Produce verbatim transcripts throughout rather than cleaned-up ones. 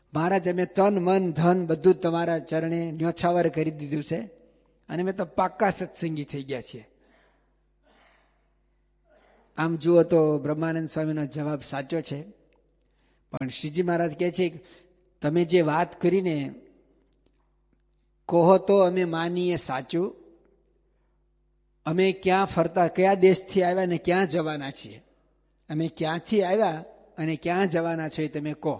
મહારાજ અમે તન મન ધન બધું જ તમારા ચરણે ન્યોછાવર કરી દીધું છે અને અમે તો પાક્કા સત્સંગી થઈ ગયા છીએ. આમ જુઓ તો બ્રહ્માનંદ સ્વામીનો જવાબ સાચો છે. પણ શ્રીજી મહારાજ કહે છે તમે જે વાત કરીને કહો તો અમે માનીએ સાચું, અમે ક્યાં ફરતા કયા દેશથી આવ્યા ને ક્યાં જવાના છીએ, અમે ક્યાંથી આવ્યા અને ક્યાં જવાના છો એ તમે કહો.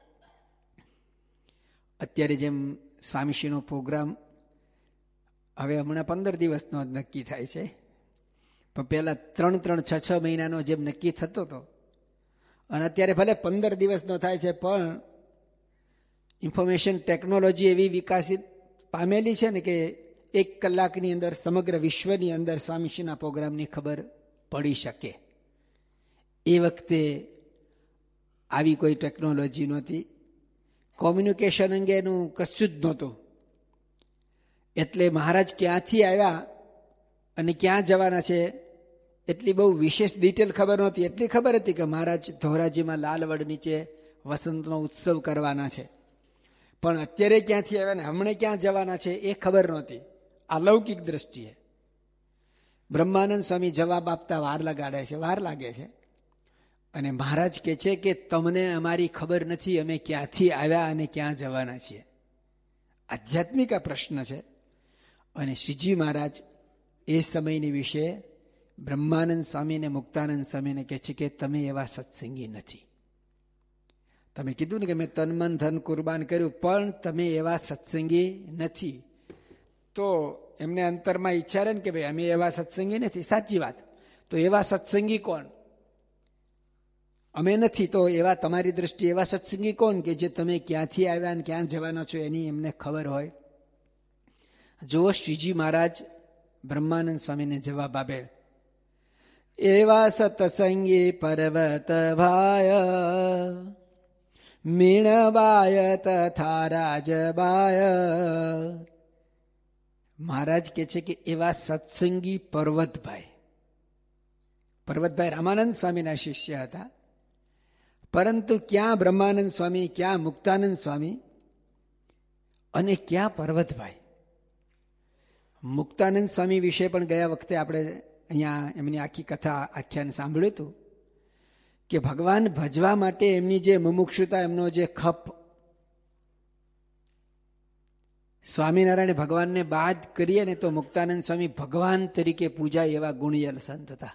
અત્યારે જેમ સ્વામીશ્રીનો પ્રોગ્રામ હવે હમણાં પંદર દિવસનો નક્કી થાય છે, પણ પહેલા ત્રણ ત્રણ છ છ મહિનાનો જેમ નક્કી થતો હતો અને અત્યારે ભલે પંદર દિવસનો થાય છે, પણ ઇન્ફોર્મેશન ટેકનોલોજી એવી વિકસિત પામેલી છે ને કે એક કલાકની અંદર સમગ્ર વિશ્વની અંદર સ્વામીશ્રીના પ્રોગ્રામની ખબર પડી શકે. એ વખતે આવી કોઈ ટેકનોલોજી નહોતી, કોમ્યુનિકેશન અંગેનું કશું જ નહોતું. એટલે મહારાજ ક્યાંથી આવ્યા અને ક્યાં જવાના છે એટલી બહુ વિશેષ ડિટેલ ખબર નહોતી. એટલી ખબર હતી કે મહારાજ ધોરાજીમાં લાલવડ નીચે વસંતનો ઉત્સવ કરવાના છે, પણ અત્યારે ક્યાંથી આવ્યા ને હમણાં ક્યાં જવાના છે એ ખબર નહોતી. અલૌકિક દ્રષ્ટિએ બ્રહ્માનંદ સ્વામી જવાબ આપતા વાર લગાડે છે, વાર લાગે છે. અને મહારાજ કહે છે કે તમને અમારી ખબર નથી અમે ક્યાંથી આવ્યા અને ક્યાં જવાના છીએ. આધ્યાત્મિક આ પ્રશ્ન છે. અને શ્રીજી મહારાજ એ સમયની વિશે બ્રહ્માનંદ સ્વામી અને મુક્તાનંદ સ્વામીને કહે છે કે તમે એવા સત્સંગી નથી. તમે કીધું ને કે મેં તન મન ધન કુરબાન કર્યું, પણ તમે એવા સત્સંગી નથી. તો એમને અંતરમાં ઈચ્છા રહે ને કે ભાઈ અમે એવા સત્સંગી નથી. સાચી વાત. તો એવા સત્સંગી કોણ? અમે નથી તો એવા તમારી દ્રષ્ટિએ એવા સત્સંગી કોણ કે જે તમે ક્યાંથી આવ્યા અને ક્યાં જવાના છો એની એમને ખબર હોય? જો શ્રીજી મહારાજ બ્રહ્માનંદ સ્વામીને જવાબ આપે, એવા સત્સંગી પર્વત ભાય મીણબાય તથા રાજબાય. મહારાજ કહે છે કે એવા સત્સંગી પર્વતભાઈ. પર્વતભાઈ રામાનંદ સ્વામીના શિષ્ય હતા, પરંતુ ક્યાં બ્રહ્માનંદ સ્વામી, ક્યાં મુક્તાનંદ સ્વામી અને ક્યાં પર્વતભાઈ. મુક્તાનંદ સ્વામી વિશે પણ ગયા વખતે આપણે અહીંયા એમની આખી કથા આખ્યાન સાંભળ્યું હતું કે ભગવાન ભજવા માટે એમની જે મુમુક્ષુતા, એમનો જે ખપ, સ્વામિનારાયણ ભગવાનને બાદ કરીએ ને તો મુક્તાનંદ સ્વામી ભગવાન તરીકે પૂજાય એવા ગુણિયલ સંત હતા.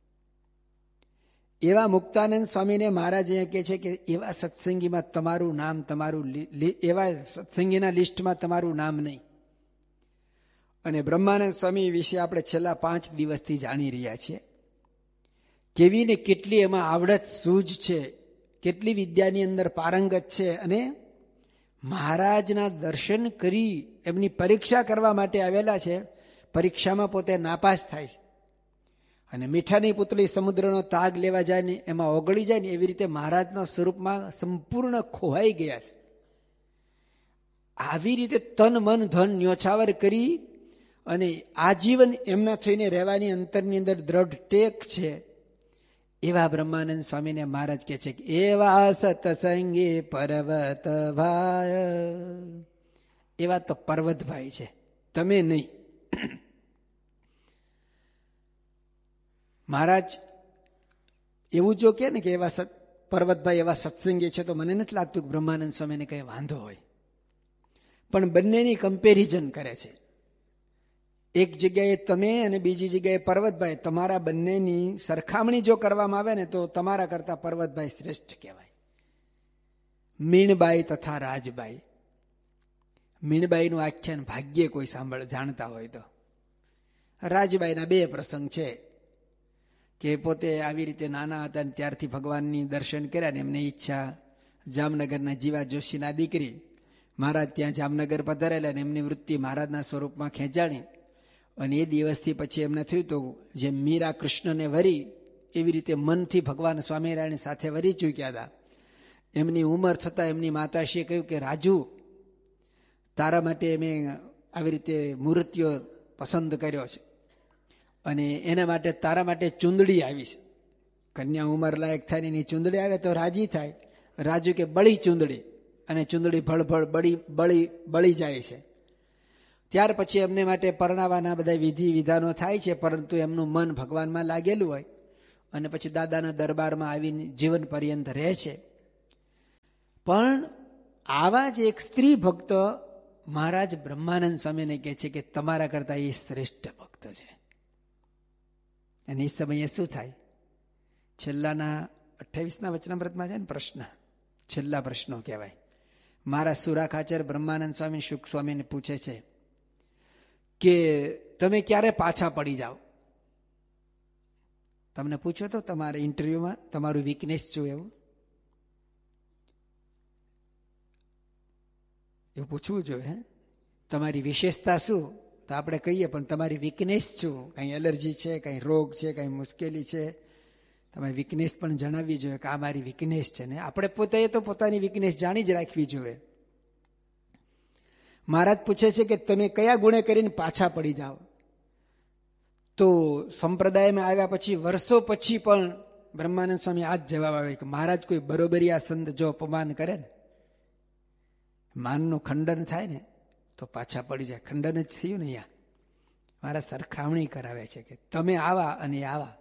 એવા મુક્તાનંદ સ્વામીને મહારાજ અહીંયા કહે છે કે એવા સત્સંગીમાં તમારું નામ, તમારું એવા સત્સંગીના લિસ્ટમાં તમારું નામ નહીં. અને બ્રહ્માનંદ સ્વામી વિશે આપણે છેલ્લા પાંચ દિવસથી જાણી રહ્યા છીએ. કેવી ને કેટલી એમાં આવડત સૂઝ છે, કેટલી વિદ્યાની અંદર પારંગત છે. અને મહારાજના દર્શન કરી એમની પરીક્ષા કરવા માટે આવેલા છે. પરીક્ષામાં પોતે નાપાસ થાય છે અને મીઠાની પુતળી સમુદ્રનો તાગ લેવા જાય ને એમાં ઓગળી જાય ને એવી રીતે મહારાજના સ્વરૂપમાં સંપૂર્ણ ખોવાઈ ગયા છે. આવી રીતે તન મન ધન ન્યોછાવર કરી અને આજીવન એમના થઈને રહેવાની અંતરની અંદર દ્રઢ ટેક છે. એવા બ્રહ્માનંદ સ્વામીને મહારાજ કહે છે કે એવા સત્સંગી પર્વત ભાય. એવા તો પર્વતભાઈ છે, તમે નહીં. મહારાજ એવું જો કે ને કે એવા સત પર્વતભાઈ એવા સત્સંગી છે તો મને નથી લાગતું કે બ્રહ્માનંદ સ્વામીને કંઈ વાંધો હોય. પણ બંનેની કમ્પેરિઝન કરે છે. એક જગ્યાએ તમે અને બીજી જગ્યાએ પર્વતભાઈ. તમારા બંનેની સરખામણી જો કરવામાં આવે ને તો તમારા કરતા પર્વતભાઈ શ્રેષ્ઠ કહેવાય. મીણબાઈ તથા રાજબાઈ. મીણબાઈનું આખ્યાન ભાગ્યે કોઈ સાંભળ જાણતા હોય તો. રાજબાઈના બે પ્રસંગ છે કે પોતે આવી રીતે નાના હતા ને ત્યારથી ભગવાનની દર્શન કર્યા ને એમને ઈચ્છા, જામનગરના જીવા જોશીના દીકરી મહારાજ ત્યાં જામનગર પધારેલા ને એમની વૃત્તિ મહારાજના સ્વરૂપમાં ખેંચાણી. અને એ દિવસથી પછી એમને થયું તો જે મીરા કૃષ્ણને વરી એવી રીતે મનથી ભગવાન સ્વામિનારાયણ સાથે વરી ચૂક્યા હતા. એમની ઉંમર થતાં એમની માતાશ્રીએ કહ્યું કે રાજુ, તારા માટે મેં આવી રીતે મૂર્તિઓ પસંદ કર્યો છે અને એના માટે તારા માટે ચૂંદડી આવી છે. કન્યા ઉંમર લાયક થાય ને એની ચૂંદડી આવે તો રાજી થાય. રાજુ કે બળી ચૂંદડી અને ચૂંદડી ભળભળ બળી બળી બળી જાય છે. ત્યાર પછી એમને માટે પરણાવાના બધા વિધિ વિધાનો થાય છે, પરંતુ એમનું મન ભગવાનમાં લાગેલું હોય અને પછી દાદાના દરબારમાં આવીને જીવન પર્યંત રહે છે. પણ આવા જ એક સ્ત્રી ભક્ત મહારાજ બ્રહ્માનંદ સ્વામીને કહે છે કે તમારા કરતા એ શ્રેષ્ઠ ભક્ત છે. અને એ સમયે શું થાય? છેલ્લાના અઠ્ઠાવીસના વચનામૃતમાં છે ને પ્રશ્ન, છેલ્લા પ્રશ્નો કહેવાય. મારા સુરાખાચર બ્રહ્માનંદ સ્વામી શુક સ્વામીને પૂછે છે કે તમે ક્યારે પાછા પડી જાઓ? તમને પૂછો તો તમારા ઇન્ટરવ્યુમાં તમારું વીકનેસ શું, એવું એવું પૂછવું જોઈએ. હે, તમારી વિશેષતા શું? તો આપણે કહીએ, પણ તમારી વીકનેસ શું? કંઈ એલર્જી છે, કંઈ રોગ છે, કંઈ મુશ્કેલી છે, તમારી વીકનેસ પણ જણાવવી જોઈએ કે આ મારી વીકનેસ છે. ને આપણે પોતે તો પોતાની વીકનેસ જાણી જ રાખવી જોઈએ. મહારાજ પૂછે છે કે તમે કયા ગુણે કરીને પાછા પડી જાઓ? તો સંપ્રદાયમાં આવ્યા પછી વર્ષો પછી પણ બ્રહ્માનંદ સ્વામી આ જ જવાબ આવે કે મહારાજ કોઈ બરોબરી આ સંત જો અપમાન કરે ને, માનનું ખંડન થાય ને તો પાછા પડી જાય. ખંડન જ થયું ને અહીંયા. મારા સરખામણી કરાવે છે કે તમે આવા અને આવા.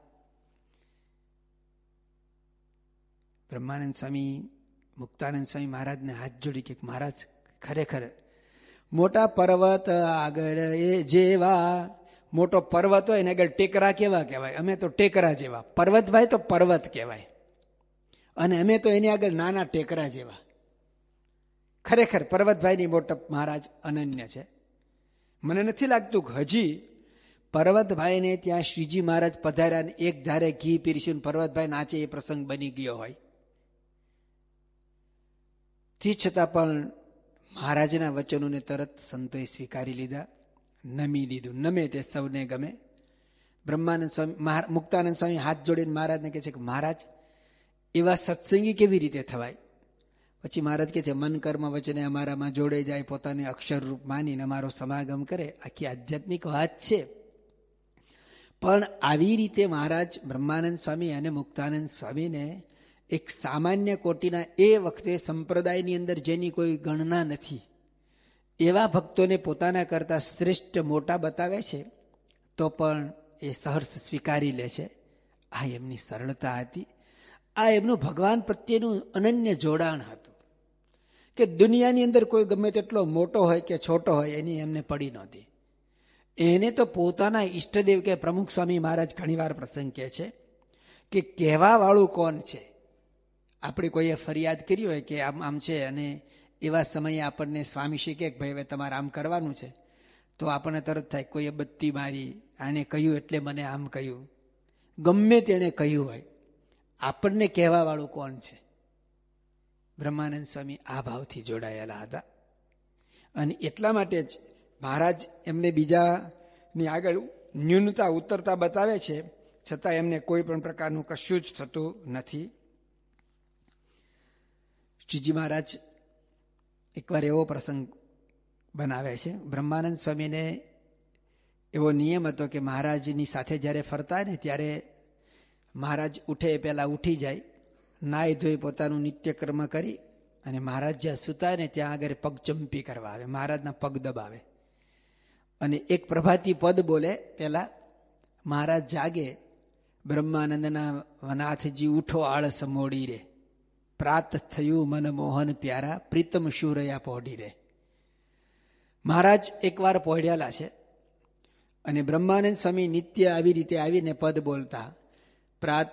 બ્રહ્માનંદ સ્વામી મુક્તાનંદ સ્વામી મહારાજને હાથ જોડી કે મહારાજ ખરેખર મોટા પર્વત આગળ એ જેવા, મોટો પર્વત હોય ને આગળ ટેકરા કેવા કહેવાય? અમે તો ટેકરા જેવા. પર્વતભાઈ તો પર્વત કહેવાય અને અમે તો એની આગળ નાના ટેકરા જેવા. ખરેખર પર્વતભાઈની મોટપ મહારાજ અનન્ય છે. મને નથી લાગતું કે હજી પર્વતભાઈને ત્યાં શ્રીજી મહારાજ પધાર્યા ને એક ધારે ઘી પીરસ્યું પર્વતભાઈ નાચે એ પ્રસંગ બની ગયો હોય. થી છતાં પણ મહારાજના વચનોને તરત સંતોએ સ્વીકારી લીધા, નમી લીધું. નમે તે સૌને ગમે. બ્રહ્માનંદ સ્વામી મુક્તાનંદ સ્વામી હાથ જોડીને મહારાજને કહે છે કે મહારાજ એવા સત્સંગી કેવી રીતે થવાય? પછી મહારાજ કહે છે મન કર્મ વચને અમારામાં જોડે જાય, પોતાને અક્ષર રૂપ માનીને અમારો સમાગમ કરે. આખી આધ્યાત્મિક વાત છે. પણ આવી રીતે મહારાજ બ્રહ્માનંદ સ્વામી અને મુક્તાનંદ સ્વામીને એક સામાન્ય કોટીના, એ વખતે સંપ્રદાયની અંદર જેની કોઈ ગણના નથી, એવા ભક્તોને પોતાના કરતા શ્રેષ્ઠ મોટા બતાવે છે તો પણ એ સહર્ષ સ્વીકારી લે છે. આ એમની સરળતા હતી. આ એમનું ભગવાન પ્રત્યેનું અનન્ય જોડાણ હતું કે દુનિયાની અંદર કોઈ ગમે તેટલો મોટો હોય કે છોટો હોય એની એમને પડી નહોતી. એને તો પોતાના ઈષ્ટદેવ કે પ્રમુખ સ્વામી મહારાજ ઘણીવાર પ્રસંગ કહે છે કે કહેવા વાળું કોણ છે? આપણે કોઈએ ફરિયાદ કરી હોય કે આમ આમ છે અને એવા સમયે આપણને સ્વામી શીખે કે ભાઈ હવે તમારે આમ કરવાનું છે, તો આપણને તરત થાય કોઈએ બત્તી મારી, આને કહ્યું એટલે મને આમ કહ્યું. ગમે તેણે કહ્યું હોય, આપણને કહેવા વાળું કોણ છે? બ્રહ્માનંદ સ્વામી આ ભાવથી જોડાયેલા હતા. અને એટલા માટે જ મહારાજ એમને બીજાની આગળ ન્યૂનતા ઉતરતા બતાવે છે, છતાં એમને કોઈ પણ પ્રકારનું કશું જ થતું નથી. શ્રીજી મહારાજ એકવાર એવો પ્રસંગ બનાવે છે. બ્રહ્માનંદ સ્વામીને એવો નિયમ હતો કે મહારાજની સાથે જ્યારે ફરતા ને ત્યારે મહારાજ ઉઠે એ પહેલાં ઉઠી જાય, નાહી ધોઈ પોતાનું નિત્યકર્મ કરી અને મહારાજ જ્યાં સૂતા ને ત્યાં આગળ પગ ચંપી કરવા આવે, મહારાજના પગ દબાવે અને એક પ્રભાતી પદ બોલે. પહેલાં મહારાજ જાગે, બ્રહ્માનંદના નાથજી ઉઠો આળસ મોડી રે, પ્રાત થયું મન મોહન પ્યારા, પ્રીતમ શુરયા પહોડી રે. મહારાજ એકવાર પહોંચ્યા છે અને બ્રહ્માનંદ સ્વામી નિત્ય આવી રીતે આવીને પદ બોલતા, પ્રાત